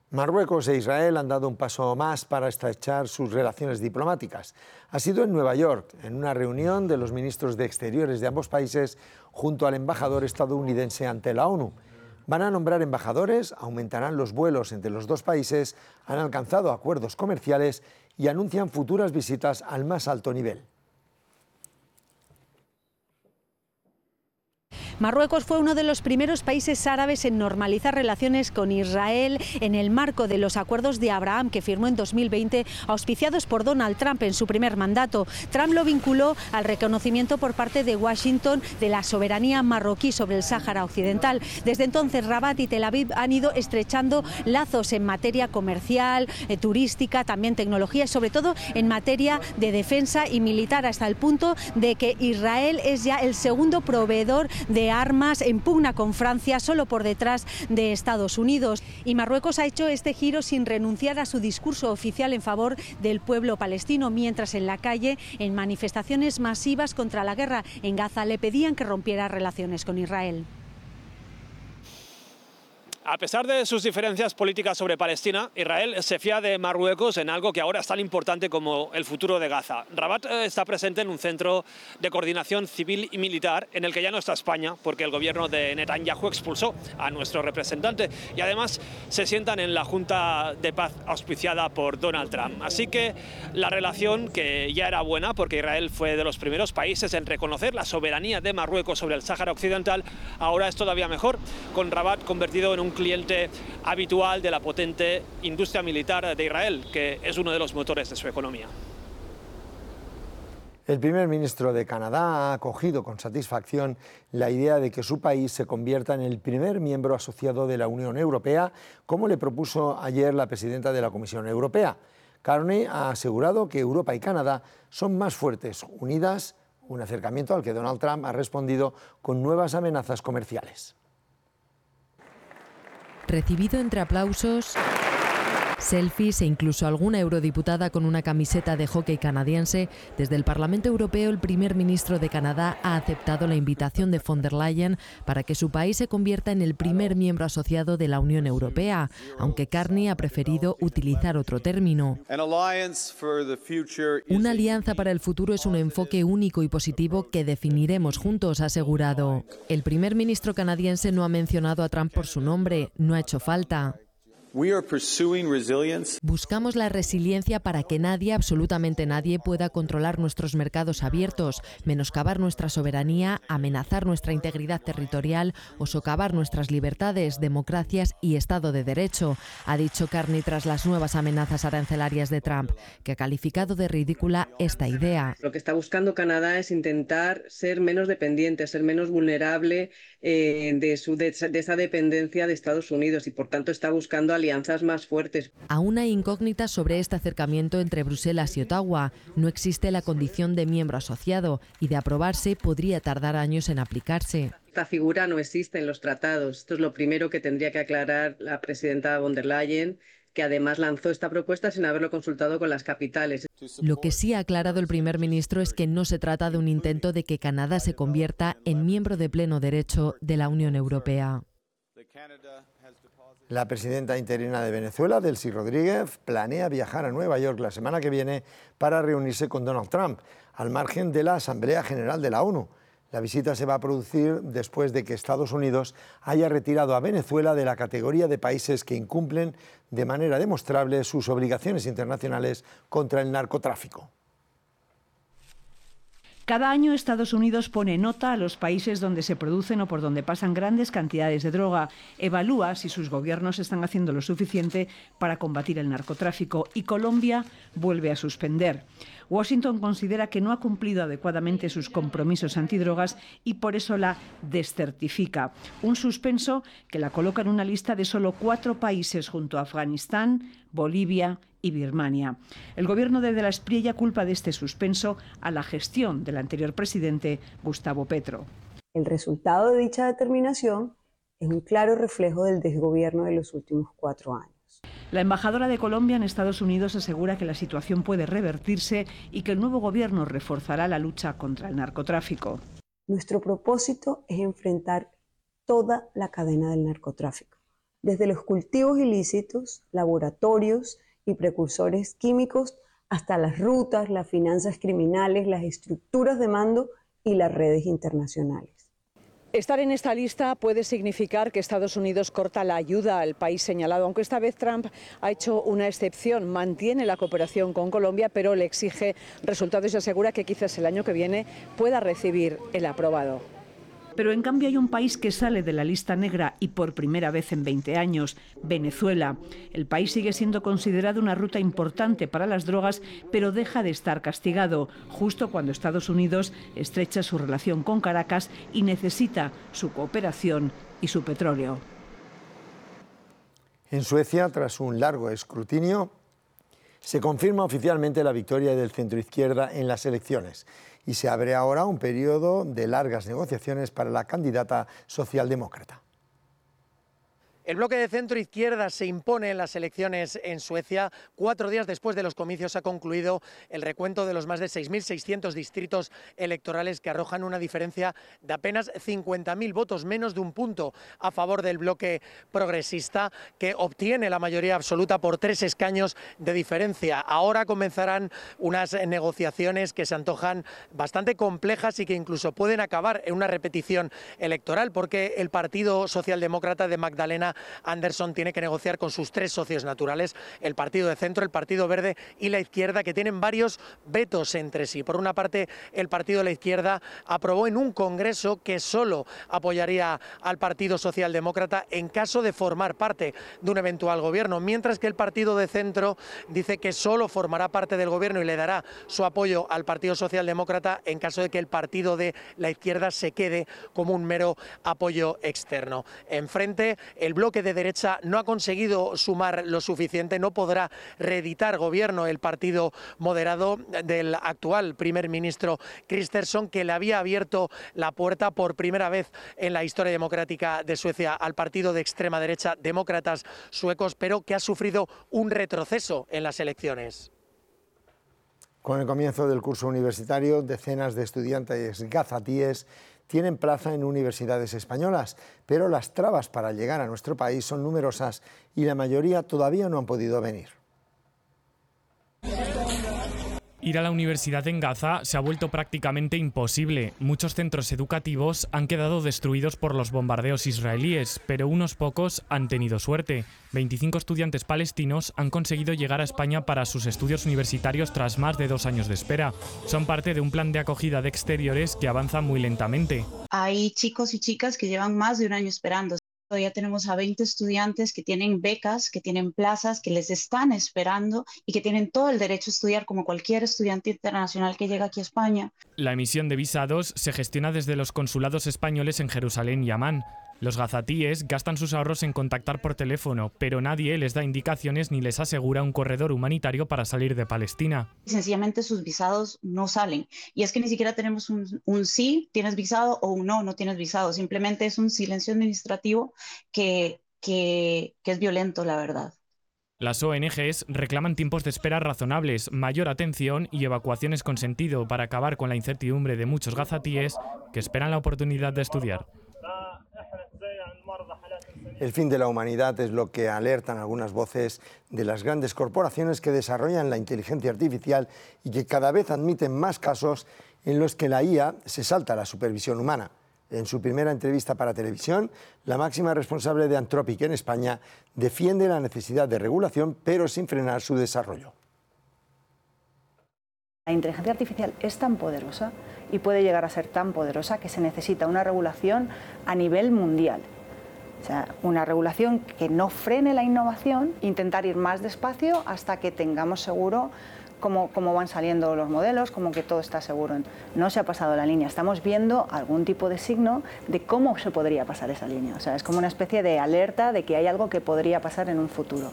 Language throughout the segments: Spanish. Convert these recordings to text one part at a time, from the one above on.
Marruecos e Israel han dado un paso más para estrechar sus relaciones diplomáticas. Ha sido en Nueva York, en una reunión de los ministros de Exteriores de ambos países junto al embajador estadounidense ante la ONU. Van a nombrar embajadores, aumentarán los vuelos entre los dos países, han alcanzado acuerdos comerciales y anuncian futuras visitas al más alto nivel. Marruecos fue uno de los primeros países árabes en normalizar relaciones con Israel en el marco de los acuerdos de Abraham que firmó en 2020, auspiciados por Donald Trump en su primer mandato. Trump lo vinculó al reconocimiento por parte de Washington de la soberanía marroquí sobre el Sáhara Occidental. Desde entonces, Rabat y Tel Aviv han ido estrechando lazos en materia comercial, turística, también tecnología y sobre todo en materia de defensa y militar, hasta el punto de que Israel es ya el segundo proveedor de armas en pugna con Francia, solo por detrás de Estados Unidos. Y Marruecos ha hecho este giro sin renunciar a su discurso oficial en favor del pueblo palestino, mientras en la calle, en manifestaciones masivas contra la guerra en Gaza, le pedían que rompiera relaciones con Israel. A pesar de sus diferencias políticas sobre Palestina, Israel se fía de Marruecos en algo que ahora es tan importante como el futuro de Gaza. Rabat está presente en un centro de coordinación civil y militar en el que ya no está España, porque el gobierno de Netanyahu expulsó a nuestro representante, y además se sientan en la Junta de Paz auspiciada por Donald Trump. Así que la relación, que ya era buena porque Israel fue de los primeros países en reconocer la soberanía de Marruecos sobre el Sáhara Occidental, ahora es todavía mejor, con Rabat convertido en un cliente habitual de la potente industria militar de Israel, que es uno de los motores de su economía. El primer ministro de Canadá ha acogido con satisfacción la idea de que su país se convierta en el primer miembro asociado de la Unión Europea, como le propuso ayer la presidenta de la Comisión Europea. Carney ha asegurado que Europa y Canadá son más fuertes, unidas, un acercamiento al que Donald Trump ha respondido con nuevas amenazas comerciales. Recibido entre aplausos, selfies e incluso alguna eurodiputada con una camiseta de hockey canadiense, desde el Parlamento Europeo el primer ministro de Canadá ha aceptado la invitación de von der Leyen para que su país se convierta en el primer miembro asociado de la Unión Europea, aunque Carney ha preferido utilizar otro término. Una alianza para el futuro es un enfoque único y positivo que definiremos juntos, ha asegurado. El primer ministro canadiense no ha mencionado a Trump por su nombre, no ha hecho falta. Buscamos la resiliencia para que nadie, absolutamente nadie, pueda controlar nuestros mercados abiertos, menoscabar nuestra soberanía, amenazar nuestra integridad territorial o socavar nuestras libertades, democracias y Estado de Derecho, ha dicho Carney tras las nuevas amenazas arancelarias de Trump, que ha calificado de ridícula esta idea. Lo que está buscando Canadá es intentar ser menos dependiente, ser menos vulnerable de esa dependencia de Estados Unidos, y por tanto está buscando alianzas más fuertes. Aún hay incógnitas sobre este acercamiento entre Bruselas y Ottawa. No existe la condición de miembro asociado y, de aprobarse, podría tardar años en aplicarse. Esta figura no existe en los tratados. Esto es lo primero que tendría que aclarar la presidenta von der Leyen, que además lanzó esta propuesta sin haberlo consultado con las capitales. Lo que sí ha aclarado el primer ministro es que no se trata de un intento de que Canadá se convierta en miembro de pleno derecho de la Unión Europea. La presidenta interina de Venezuela, Delcy Rodríguez, planea viajar a Nueva York la semana que viene para reunirse con Donald Trump, al margen de la Asamblea General de la ONU. La visita se va a producir después de que Estados Unidos haya retirado a Venezuela de la categoría de países que incumplen de manera demostrable sus obligaciones internacionales contra el narcotráfico. Cada año Estados Unidos pone nota a los países donde se producen o por donde pasan grandes cantidades de droga, evalúa si sus gobiernos están haciendo lo suficiente para combatir el narcotráfico, y Colombia vuelve a suspender. Washington considera que no ha cumplido adecuadamente sus compromisos antidrogas y por eso la descertifica. Un suspenso que la coloca en una lista de solo 4 países junto a Afganistán, Bolivia y Birmania. El gobierno de la Espriella culpa de este suspenso a la gestión del anterior presidente Gustavo Petro. El resultado de dicha determinación es un claro reflejo del desgobierno de los últimos 4 años. La embajadora de Colombia en Estados Unidos asegura que la situación puede revertirse y que el nuevo gobierno reforzará la lucha contra el narcotráfico. Nuestro propósito es enfrentar toda la cadena del narcotráfico, desde los cultivos ilícitos, laboratorios y precursores químicos, hasta las rutas, las finanzas criminales, las estructuras de mando y las redes internacionales. Estar en esta lista puede significar que Estados Unidos corta la ayuda al país señalado, aunque esta vez Trump ha hecho una excepción, mantiene la cooperación con Colombia, pero le exige resultados y asegura que quizás el año que viene pueda recibir el aprobado. Pero en cambio hay un país que sale de la lista negra y por primera vez en 20 años, Venezuela. El país sigue siendo considerado una ruta importante para las drogas, pero deja de estar castigado, justo cuando Estados Unidos estrecha su relación con Caracas y necesita su cooperación y su petróleo. En Suecia, tras un largo escrutinio, se confirma oficialmente la victoria del centroizquierda en las elecciones y se abre ahora un periodo de largas negociaciones para la candidata socialdemócrata. El bloque de centro-izquierda se impone en las elecciones en Suecia. 4 días después de los comicios ha concluido el recuento de los más de 6.600 distritos electorales que arrojan una diferencia de apenas 50.000 votos, menos de un punto a favor del bloque progresista, que obtiene la mayoría absoluta por 3 escaños de diferencia. Ahora comenzarán unas negociaciones que se antojan bastante complejas y que incluso pueden acabar en una repetición electoral, porque el Partido Socialdemócrata de Magdalena Andersson tiene que negociar con sus 3 socios naturales, el Partido de Centro, el Partido Verde y la Izquierda, que tienen varios vetos entre sí. Por una parte, el Partido de la Izquierda aprobó en un congreso que solo apoyaría al Partido Socialdemócrata en caso de formar parte de un eventual gobierno, mientras que el Partido de Centro dice que solo formará parte del gobierno y le dará su apoyo al Partido Socialdemócrata en caso de que el Partido de la Izquierda se quede como un mero apoyo externo. Enfrente, el bloque de derecha no ha conseguido sumar lo suficiente, no podrá reeditar gobierno el partido moderado del actual primer ministro Kristersson, que le había abierto la puerta por primera vez en la historia democrática de Suecia al partido de extrema derecha Demócratas Suecos, pero que ha sufrido un retroceso en las elecciones. Con el comienzo del curso universitario, decenas de estudiantes gazatíes tienen plaza en universidades españolas, pero las trabas para llegar a nuestro país son numerosas y la mayoría todavía no han podido venir. Ir a la universidad en Gaza se ha vuelto prácticamente imposible. Muchos centros educativos han quedado destruidos por los bombardeos israelíes, pero unos pocos han tenido suerte. 25 estudiantes palestinos han conseguido llegar a España para sus estudios universitarios tras más de 2 años de espera. Son parte de un plan de acogida de exteriores que avanza muy lentamente. Hay chicos y chicas que llevan más de un año esperando. Ya tenemos a 20 estudiantes que tienen becas, que tienen plazas, que les están esperando y que tienen todo el derecho a estudiar como cualquier estudiante internacional que llega aquí a España. La emisión de visados se gestiona desde los consulados españoles en Jerusalén y Amán. Los gazatíes gastan sus ahorros en contactar por teléfono, pero nadie les da indicaciones ni les asegura un corredor humanitario para salir de Palestina. Sencillamente sus visados no salen. Y es que ni siquiera tenemos un sí, tienes visado, o un no, no tienes visado. Simplemente es un silencio administrativo que es violento, la verdad. Las ONGs reclaman tiempos de espera razonables, mayor atención y evacuaciones con sentido para acabar con la incertidumbre de muchos gazatíes que esperan la oportunidad de estudiar. El fin de la humanidad es lo que alertan algunas voces de las grandes corporaciones que desarrollan la inteligencia artificial y que cada vez admiten más casos en los que la IA se salta la supervisión humana. En su primera entrevista para televisión, la máxima responsable de Anthropic en España defiende la necesidad de regulación, pero sin frenar su desarrollo. La inteligencia artificial es tan poderosa y puede llegar a ser tan poderosa que se necesita una regulación a nivel mundial. O sea, una regulación que no frene la innovación, intentar ir más despacio hasta que tengamos seguro cómo van saliendo los modelos, como que todo está seguro. No se ha pasado la línea, estamos viendo algún tipo de signo de cómo se podría pasar esa línea. O sea, es como una especie de alerta de que hay algo que podría pasar en un futuro.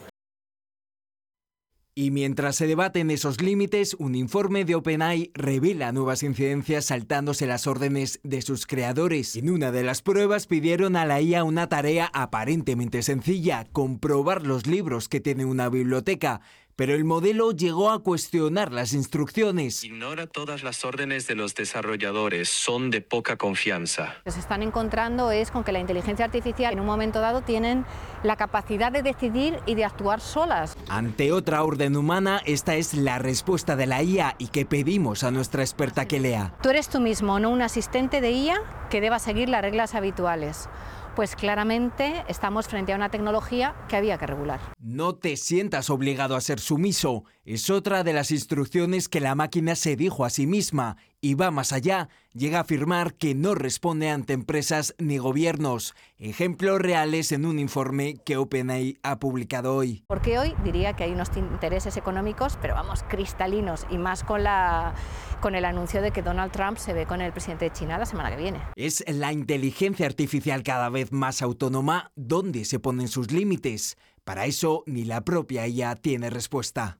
Y mientras se debaten esos límites, un informe de OpenAI revela nuevas incidencias saltándose las órdenes de sus creadores. En una de las pruebas pidieron a la IA una tarea aparentemente sencilla, comprobar los libros que tiene una biblioteca. pero el modelo llegó a cuestionar las instrucciones. Ignora todas las órdenes de los desarrolladores, son de poca confianza. Lo que se están encontrando es con que la inteligencia artificial en un momento dado tienen la capacidad de decidir y de actuar solas. Ante otra orden humana, esta es la respuesta de la IA y que pedimos a nuestra experta que lea. Tú eres tú mismo, no un asistente de IA que deba seguir las reglas habituales. Pues claramente estamos frente a una tecnología que había que regular. No te sientas obligado a ser sumiso. Es otra de las instrucciones que la máquina se dijo a sí misma y va más allá. Llega a afirmar que no responde ante empresas ni gobiernos. Ejemplos reales en un informe que OpenAI ha publicado hoy. Porque hoy diría que hay unos intereses económicos, pero vamos, cristalinos, y más con el anuncio de que Donald Trump se ve con el presidente de China la semana que viene. Es la inteligencia artificial cada vez más autónoma donde se ponen sus límites. Para eso ni la propia IA tiene respuesta.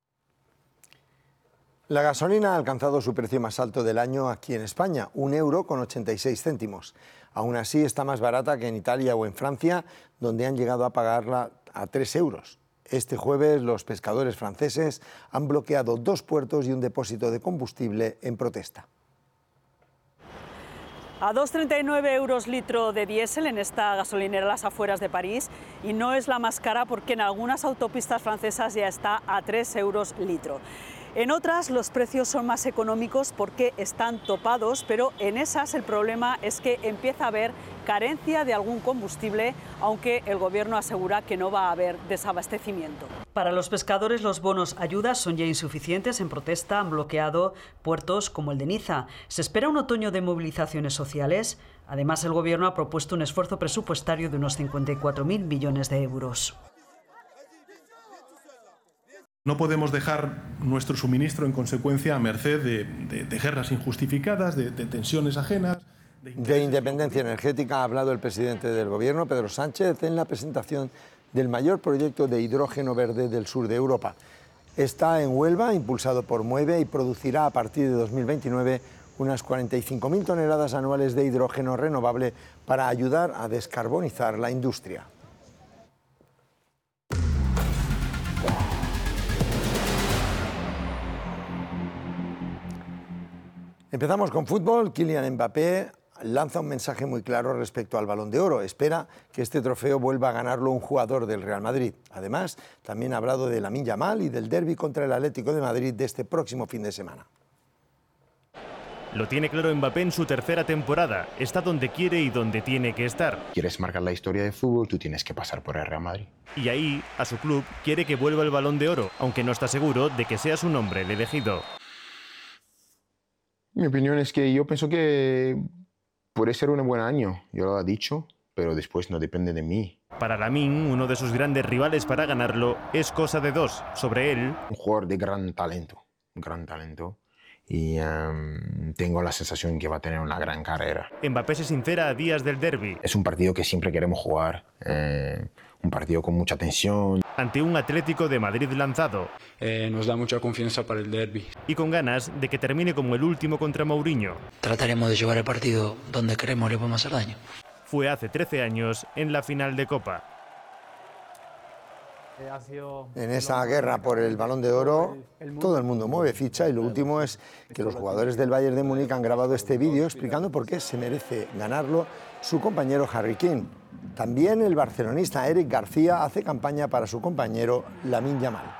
La gasolina ha alcanzado su precio más alto del año aquí en España, 1,86 €. Aún así está más barata que en Italia o en Francia, donde han llegado a pagarla a 3 €. Este jueves los pescadores franceses han bloqueado 2 puertos y un depósito de combustible en protesta. A 2,39 € litro de diésel en esta gasolinera a las afueras de París, y no es la más cara porque en algunas autopistas francesas ya está a 3 € litro. En otras los precios son más económicos porque están topados, pero en esas el problema es que empieza a haber carencia de algún combustible, aunque el gobierno asegura que no va a haber desabastecimiento. Para los pescadores los bonos ayudas son ya insuficientes. En protesta han bloqueado puertos como el de Niza. Se espera un otoño de movilizaciones sociales. Además, el gobierno ha propuesto un esfuerzo presupuestario de unos 54.000 millones de euros. No podemos dejar nuestro suministro, en consecuencia, a merced de guerras injustificadas, de tensiones ajenas. De independencia energética ha hablado el presidente del Gobierno, Pedro Sánchez, en la presentación del mayor proyecto de hidrógeno verde del sur de Europa. Está en Huelva, impulsado por Mueve, y producirá a partir de 2029 unas 45.000 toneladas anuales de hidrógeno renovable para ayudar a descarbonizar la industria. Empezamos con fútbol. Kylian Mbappé lanza un mensaje muy claro respecto al Balón de Oro. Espera que este trofeo vuelva a ganarlo un jugador del Real Madrid. Además, también ha hablado de Lamine Yamal y del derbi contra el Atlético de Madrid de este próximo fin de semana. Lo tiene claro Mbappé en su tercera temporada. Está donde quiere y donde tiene que estar. Quieres marcar la historia de fútbol, tú tienes que pasar por el Real Madrid. Y ahí, a su club, quiere que vuelva el Balón de Oro, aunque no está seguro de que sea su nombre el elegido. Mi opinión es que yo pienso que puede ser un buen año, yo lo he dicho, pero después no depende de mí. Para Lamine, uno de sus grandes rivales para ganarlo, es cosa de dos. Sobre él, un jugador de gran talento, y tengo la sensación que va a tener una gran carrera. Mbappé se sincera a días del derbi. Es un partido que siempre queremos jugar, un partido con mucha tensión. Ante un Atlético de Madrid lanzado. Nos da mucha confianza para el derbi. Y con ganas de que termine como el último contra Mourinho. Trataremos de llevar el partido donde queremos, le podemos hacer daño. Fue hace 13 años en la final de Copa. En esa guerra por el Balón de Oro, todo el mundo mueve ficha, y lo último es que los jugadores del Bayern de Múnich han grabado este vídeo explicando por qué se merece ganarlo su compañero Harry Kane. También el barcelonista Eric García hace campaña para su compañero Lamine Yamal.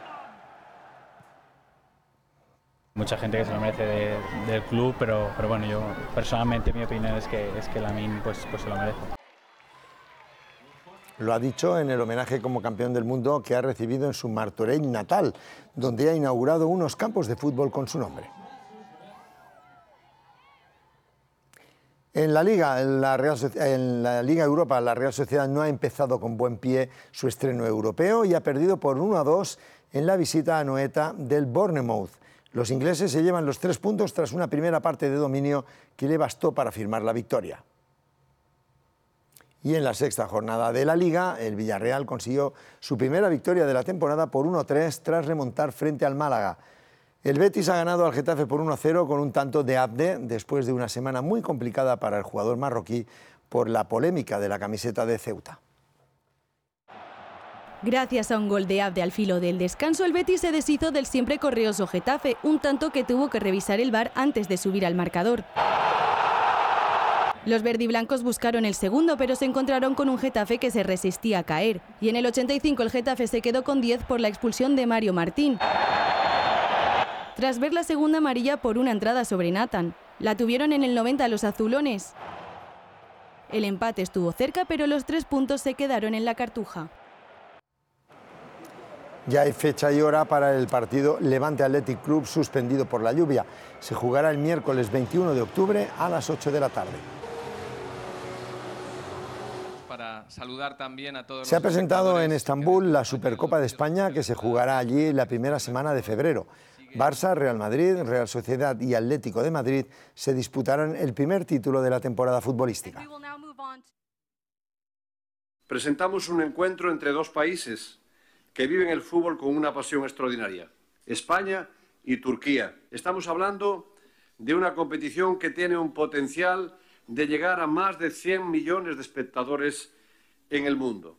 Mucha gente que se lo merece del club, pero bueno, yo personalmente mi opinión es que Lamine pues se lo merece. Lo ha dicho en el homenaje como campeón del mundo que ha recibido en su Martorell natal, donde ha inaugurado unos campos de fútbol con su nombre. En la Liga Europa, la Real Sociedad no ha empezado con buen pie su estreno europeo y ha perdido por 1-2 en la visita a Anoeta del Bournemouth. Los ingleses se llevan los 3 puntos tras una primera parte de dominio que le bastó para firmar la victoria. Y en la sexta jornada de la Liga, el Villarreal consiguió su primera victoria de la temporada por 1-3 tras remontar frente al Málaga. El Betis ha ganado al Getafe por 1-0 con un tanto de Abde, después de una semana muy complicada para el jugador marroquí por la polémica de la camiseta de Ceuta. Gracias a un gol de Abde al filo del descanso, el Betis se deshizo del siempre correoso Getafe, un tanto que tuvo que revisar el VAR antes de subir al marcador. Los verdiblancos buscaron el segundo, pero se encontraron con un Getafe que se resistía a caer. Y en el 85 el Getafe se quedó con 10 por la expulsión de Mario Martín, tras ver la segunda amarilla por una entrada sobre Nathan. La tuvieron en el 90 los azulones. El empate estuvo cerca, pero los 3 puntos se quedaron en la Cartuja. Ya hay fecha y hora para el partido Levante Athletic Club suspendido por la lluvia. Se jugará el miércoles 21 de octubre a las 8 de la tarde. Para saludar también a todos. Se ha presentado en Estambul la Supercopa de España, que se jugará allí la primera semana de febrero. Barça, Real Madrid, Real Sociedad y Atlético de Madrid se disputarán el primer título de la temporada futbolística. Presentamos un encuentro entre dos países que viven el fútbol con una pasión extraordinaria, España y Turquía. Estamos hablando de una competición que tiene un potencial de llegar a más de 100 millones de espectadores en el mundo.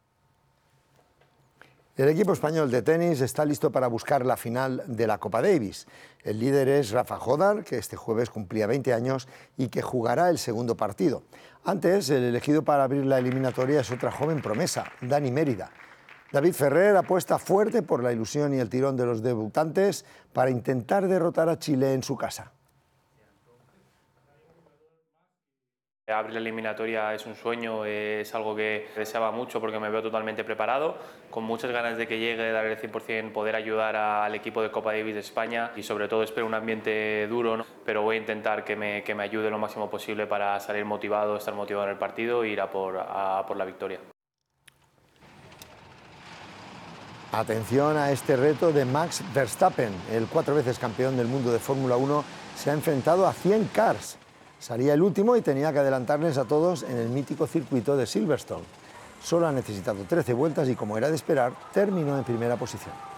El equipo español de tenis está listo para buscar la final de la Copa Davis. El líder es Rafa Jodar, que este jueves cumplía 20 años y que jugará el segundo partido. Antes, el elegido para abrir la eliminatoria es otra joven promesa, Dani Mérida. David Ferrer apuesta fuerte por la ilusión y el tirón de los debutantes para intentar derrotar a Chile en su casa. Abrir la eliminatoria es un sueño, es algo que deseaba mucho porque me veo totalmente preparado, con muchas ganas de que llegue, dar el 100%, poder ayudar al equipo de Copa Davis de España y sobre todo espero un ambiente duro, ¿no? Pero voy a intentar que me ayude lo máximo posible para salir motivado, estar motivado en el partido e ir a por la victoria. Atención a este reto de Max Verstappen. El 4 veces campeón del mundo de Fórmula 1 se ha enfrentado a 100 cars. Salía el último y tenía que adelantarles a todos en el mítico circuito de Silverstone. Solo ha necesitado 13 vueltas y, como era de esperar, terminó en primera posición.